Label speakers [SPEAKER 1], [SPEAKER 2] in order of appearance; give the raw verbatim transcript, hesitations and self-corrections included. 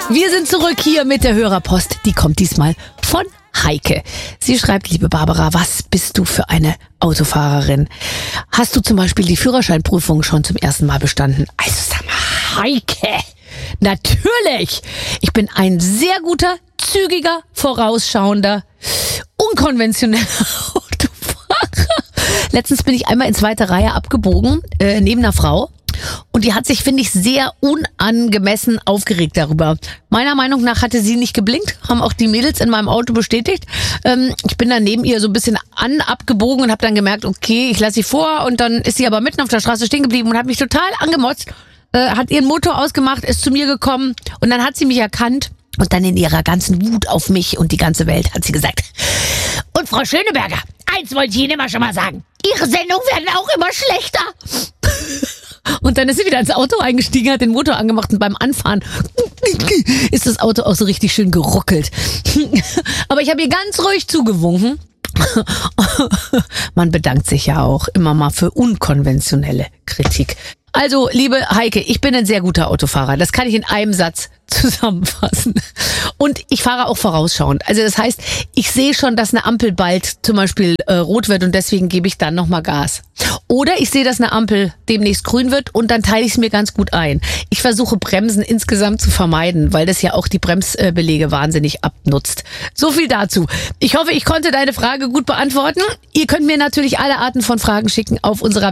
[SPEAKER 1] Wir sind zurück hier mit der Hörerpost. Die kommt diesmal von Heike. Sie schreibt, liebe Barbara, was bist du für eine Autofahrerin? Hast du zum Beispiel die Führerscheinprüfung schon zum ersten Mal bestanden? Also sag mal, Heike, natürlich. Ich bin ein sehr guter, zügiger, vorausschauender, unkonventioneller Autofahrer. Letztens bin ich einmal in zweiter Reihe abgebogen, äh, neben einer Frau. Und die hat sich, finde ich, sehr unangemessen aufgeregt darüber. Meiner Meinung nach hatte sie nicht geblinkt, haben auch die Mädels in meinem Auto bestätigt. Ähm, ich bin dann neben ihr so ein bisschen an abgebogen und habe dann gemerkt, okay, ich lasse sie vor. Und dann ist sie aber mitten auf der Straße stehen geblieben und hat mich total angemotzt, äh, hat ihren Motor ausgemacht, ist zu mir gekommen und dann hat sie mich erkannt. Und dann in ihrer ganzen Wut auf mich und die ganze Welt hat sie gesagt, und Frau Schöneberger, eins wollte ich Ihnen immer schon mal sagen, Ihre Sendungen werden auch immer schlechter. Und dann ist sie wieder ins Auto eingestiegen, hat den Motor angemacht und beim Anfahren ist das Auto auch so richtig schön geruckelt. Aber ich habe ihr ganz ruhig zugewunken. Man bedankt sich ja auch immer mal für unkonventionelle Kritik. Also, liebe Heike, ich bin ein sehr guter Autofahrer. Das kann ich in einem Satz zusammenfassen. Und ich fahre auch vorausschauend. Also das heißt, ich sehe schon, dass eine Ampel bald zum Beispiel äh, rot wird und deswegen gebe ich dann nochmal Gas. Oder ich sehe, dass eine Ampel demnächst grün wird und dann teile ich es mir ganz gut ein. Ich versuche Bremsen insgesamt zu vermeiden, weil das ja auch die Bremsbelege wahnsinnig abnutzt. So viel dazu. Ich hoffe, ich konnte deine Frage gut beantworten. Ihr könnt mir natürlich alle Arten von Fragen schicken auf unserer